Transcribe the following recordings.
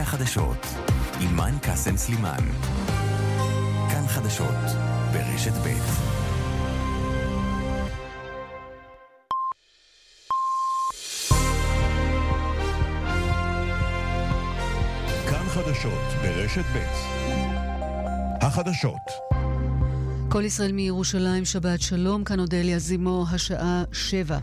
החדשות, אימן קסם סלימן. כאן חדשות, ברשת ב'. כאן חדשות, ברשת ב'. החדשות. כל ישראל מירושלים, שבת שלום, כאן אודליה זימו, השעה 7.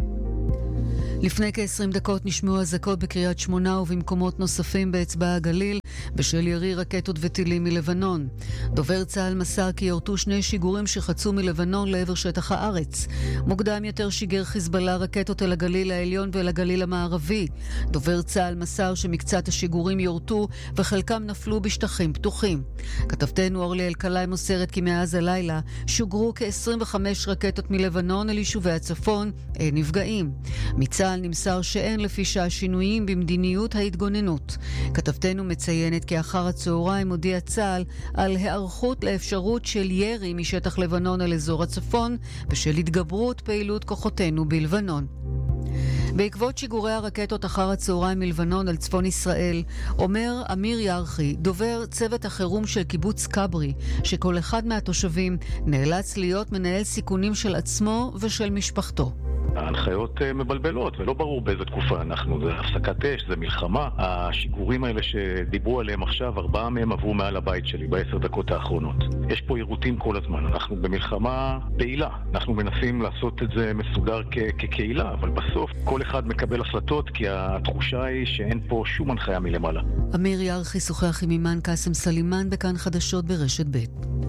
לפני כ-20 דקות נשמעו אזעקות בקריית שמונה ובמקומות נוספים באצבע הגליל בשל ירי רקטות וטילים מלבנון. דובר צה"ל מסר כי יורטו 2 שיגורים שחצו מלבנון לעבר שטח הארץ. מוקדם יותר שיגר חיזבאללה רקטות אל הגליל העליון ואל הגליל המערבי. דובר צה"ל מסר שמקצת השיגורים יורטו וחלקם נפלו בשטחים פתוחים. כתבתנו אורלי אלקלעי מוסרת כי מאז הלילה שוגרו כ-25 רקטות מלבנון אל יישובי הצפון, אין נפגעים. מצה"ל נמסר שאין לפי שעה שינויים במדיניות ההתגוננות. כתבתנו מציינת כי אחר הצהריים הודיע צה"ל על הערכות לאפשרות של ירי משטח לבנון על אזור הצפון בשל התגברות פעילות כוחותינו בלבנון. בעקבות שיגורי הרקטות אחר הצהריים מלבנון על צפון ישראל, אומר אמיר ירחי, דובר צוות החירום של קיבוץ קברי, שכל אחד מהתושבים נאלץ להיות מנהל סיכונים של עצמו ושל משפחתו. ההנחיות מבלבלות ולא ברור באיזה תקופה אנחנו, זה הפסקת אש, זה מלחמה. השיגורים האלה שדיברו עליהם עכשיו, 4 מהם עברו מעל הבית שלי ב10 דקות האחרונות. יש פה עירותים כל הזמן, אנחנו במלחמה פעילה, אנחנו מנסים לעשות את זה מסודר כקהילה, אבל בסוף כל אחד מקבל החלטות כי התחושה היא שאין פה שום הנחיה מלמעלה. אמיר ירחי שוחח עם אימן קסם סלימן בכאן חדשות ברשת ב'.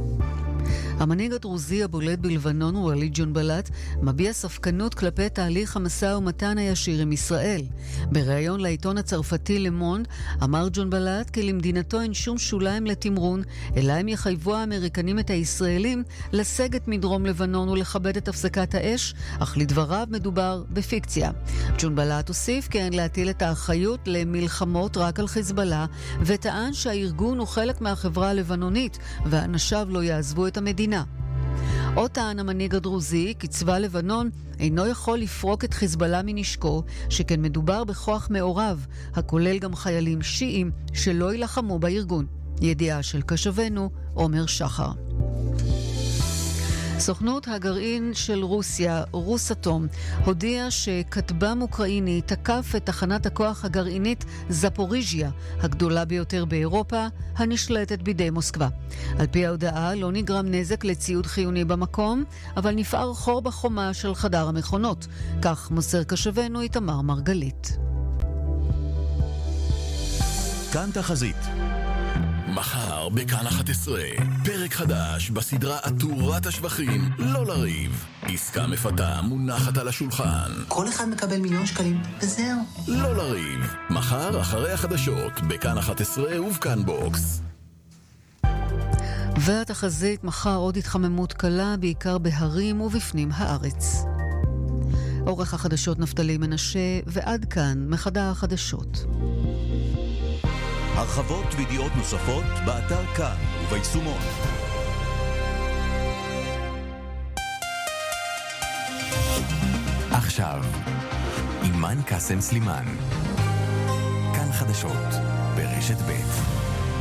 המנהיג הדרוזי הבולט בלבנון וואליד ג'ונבלט מביע ספקנות כלפי תהליך המשא ומתן הישיר עם ישראל. בריאיון לעיתון הצרפתי למונד אמר ג'ונבלט כי למדינתו אין שום שוליים לתמרון, אלא הם יחייבו האמריקנים את הישראלים לסגת מדרום לבנון ולכבד את הפסקת האש, אך לדבריו מדובר בפיקציה. ג'ונבלט הוסיף כי אין להטיל את האחריות למלחמות רק על חיזבאללה, וטען שהארגון הוא חלק מהחברה הלבנונית ואנשיו לא יעזבו את המדינה. עוד טען המנהיג הדרוזי כי צבא לבנון אינו יכול לפרוק את חיזבאללה מנשקו, שכן מדובר בכוח מעורב, הכולל גם חיילים שיעים שלא ילחמו בארגון. ידיעה של קשבנו, עומר שחר. סוכנות הגרעין של רוסיה, רוסאטום, הודיעה שכטב"ם אוקראיני תקף את תחנת הכוח הגרעינית זפוריז'יה, הגדולה ביותר באירופה, הנשלטת בידי מוסקבה. על פי ההודעה לא נגרם נזק לציוד חיוני במקום, אבל נפער חור בחומה של חדר המכונות. כך מוסר קשבנו איתמר מרגלית. כאן תחזית. מחר בכאן 11, פרק חדש בסדרה עטורת השבחים, לא לריב. עסקה מפתה מונחת על השולחן. כל אחד מקבל 1,000,000 שקלים, וזהו. לא לריב. מחר אחרי החדשות, בכאן 11 ובכאן בוקס. והתחזית, מחר עוד התחממות קלה, בעיקר בהרים ובפנים הארץ. עורך החדשות נפתלי מנשה, ועד כאן מחדר החדשות. הרחבות וידיעות נוספות באתר כאן וביישומון. עכשיו, אימן קסם סלימן. כאן חדשות, ברשת ב'.